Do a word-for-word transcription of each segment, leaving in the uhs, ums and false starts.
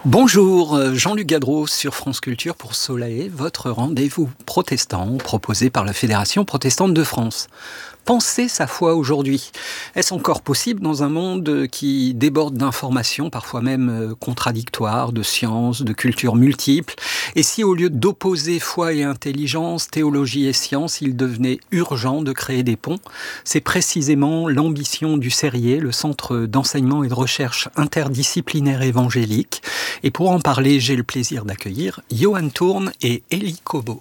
Bonjour, euh, Jean-Luc Gadreau sur France Culture pour Soleil, votre rendez-vous protestant proposé par la Fédération protestante de France. Penser sa foi aujourd'hui. Est-ce encore possible dans un monde qui déborde d'informations, parfois même contradictoires, de sciences, de cultures multiples? Et si au lieu d'opposer foi et intelligence, théologie et science, il devenait urgent de créer des ponts? C'est précisément l'ambition du CERIer, le Centre d'enseignement et de recherche interdisciplinaire évangélique. Et pour en parler, j'ai le plaisir d'accueillir Johan Tourne et Élie Cobo.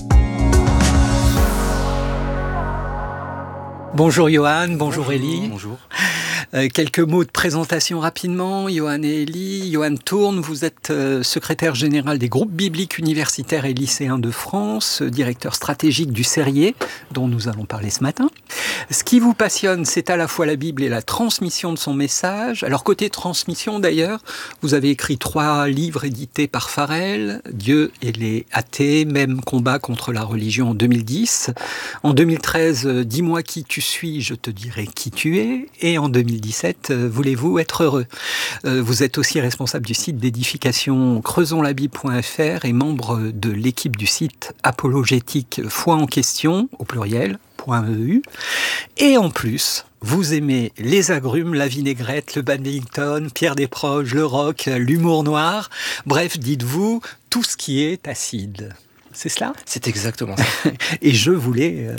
Bonjour Johan, bonjour, bonjour Élie. Bonjour. Euh, quelques mots de présentation rapidement. Johan et Élie. Johan Tourne, vous êtes euh, secrétaire général des groupes bibliques universitaires et lycéens de France, euh, directeur stratégique du CERIer, dont nous allons parler ce matin. Ce qui vous passionne, c'est à la fois la Bible et la transmission de son message. Alors côté transmission d'ailleurs, vous avez écrit trois livres édités par Farel, Dieu et les athées, même combat contre la religion en deux mille dix. En deux mille treize, Dis-moi qui tu suis, je te dirai qui tu es. Et en deux mille dix-sept, Voulez-vous être heureux? Vous êtes aussi responsable du site d'édification creusons la bible point f r et membre de l'équipe du site apologétique Foi en question, au pluriel, .eu. Et en plus, vous aimez les agrumes, la vinaigrette, le badminton, Pierre Desproges, le rock, l'humour noir. Bref, dites-vous, tout ce qui est acide. C'est cela ? C'est exactement ça. Et je voulais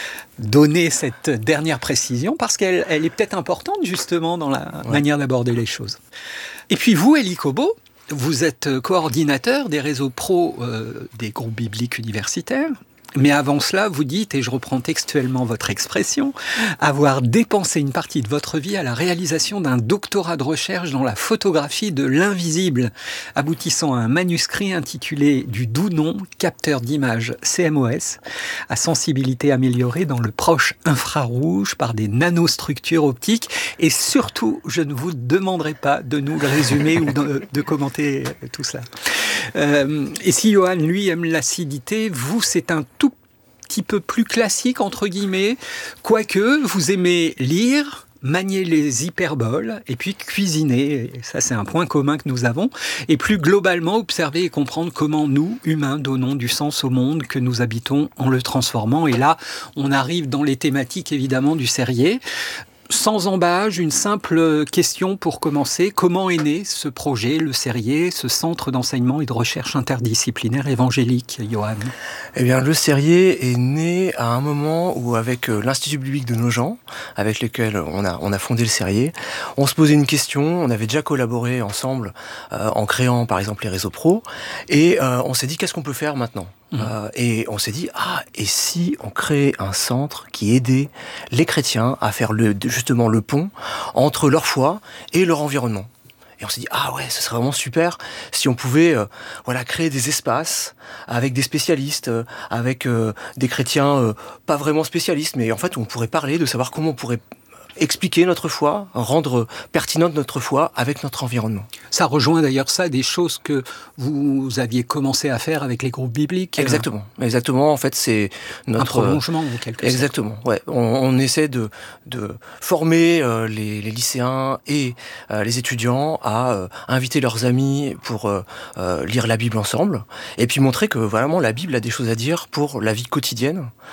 donner cette dernière précision parce qu'elle elle est peut-être importante justement dans la ouais. manière d'aborder les choses. Et puis vous, Élie Cobo, vous êtes coordinateur des réseaux pro euh, des groupes bibliques universitaires. Mais avant cela, vous dites, et je reprends textuellement votre expression, avoir dépensé une partie de votre vie à la réalisation d'un doctorat de recherche dans la photographie de l'invisible, aboutissant à un manuscrit intitulé du doux nom capteur d'images C M O S, à sensibilité améliorée dans le proche infrarouge par des nanostructures optiques. Et surtout, je ne vous demanderai pas de nous le résumer ou de, de commenter tout cela. Euh, et si Johan, lui, aime l'acidité, vous, c'est un tout petit peu plus classique, entre guillemets, quoique vous aimez lire, manier les hyperboles et puis cuisiner. Et ça, c'est un point commun que nous avons. Et plus globalement, observer et comprendre comment nous, humains, donnons du sens au monde que nous habitons en le transformant. Et là, on arrive dans les thématiques, évidemment, du CERIer. Sans embâche, une simple question pour commencer. Comment est né ce projet, le CERIer, ce centre d'enseignement et de recherche interdisciplinaire évangélique, Johan? Eh bien, le CERIer est né à un moment où, avec l'Institut biblique de Nogent, avec lequel on a, on a fondé le CERIer, on se posait une question. On avait déjà collaboré ensemble euh, en créant, par exemple, les réseaux pro. Et euh, on s'est dit, qu'est-ce qu'on peut faire maintenant ? Euh, et on s'est dit, ah, et si on créait un centre qui aidait les chrétiens à faire le, justement le pont entre leur foi et leur environnement. Et on s'est dit, ah ouais, ce serait vraiment super si on pouvait euh, voilà, créer des espaces avec des spécialistes, euh, avec euh, des chrétiens euh, pas vraiment spécialistes, mais en fait, on pourrait parler de savoir comment on pourrait expliquer notre foi, rendre pertinente notre foi avec notre environnement. Ça rejoint d'ailleurs ça, des choses que vous aviez commencé à faire avec les groupes bibliques. Exactement, exactement. En fait, c'est notre un prolongement en quelque sorte. Exactement. Ouais, on, on essaie de de former euh, les, les lycéens et euh, les étudiants à euh, inviter leurs amis pour euh, euh, lire la Bible ensemble, et puis montrer que vraiment la Bible a des choses à dire pour la vie quotidienne,